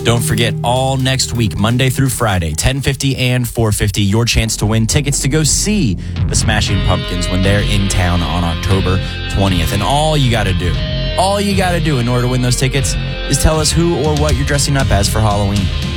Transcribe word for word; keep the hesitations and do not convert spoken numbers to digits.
Don't forget, all next week, Monday through Friday, ten fifty and four fifty, your chance to win tickets to go see the Smashing Pumpkins when they're in town on October twentieth. And all you got to do, all you got to do in order to win those tickets is tell us who or what you're dressing up as for Halloween.